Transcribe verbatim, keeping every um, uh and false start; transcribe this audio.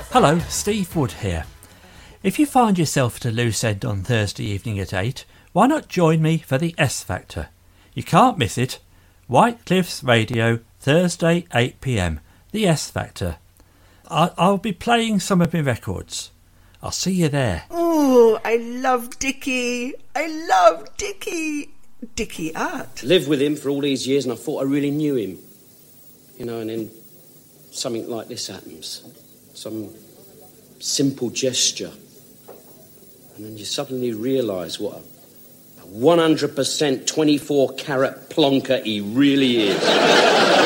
Hello, Steve Wood here. If you find yourself at a loose end on Thursday evening at eight, why not join me for the S Factor? You can't miss it. White Cliffs Radio, Thursday eight p m. The S Factor. I- I'll be playing some of my records. I'll see you there. Oh, I love Dickie. I love Dickie. Dickie Art. Lived with him for all these years and I thought I really knew him. You know, and then something like this happens. Some simple gesture. And then you suddenly realise what a one hundred percent twenty-four carat plonker he really is.